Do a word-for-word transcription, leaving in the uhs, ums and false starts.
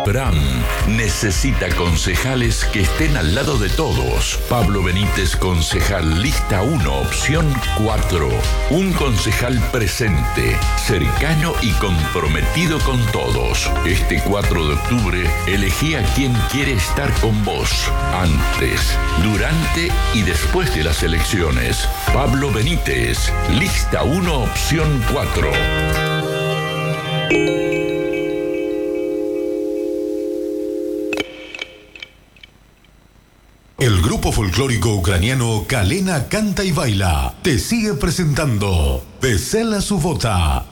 Bram necesita concejales que estén al lado de todos. Pablo Benítez, concejal, lista uno, opción cuatro. Un concejal presente, cercano y comprometido con todos. Este cuatro de octubre, elegí a quien quiere estar con vos. Antes, durante y después de las elecciones. Pablo Benítez, lista uno, opción cuatro. El grupo folclórico ucraniano Kalena Canta y Baila te sigue presentando Vesela Subota.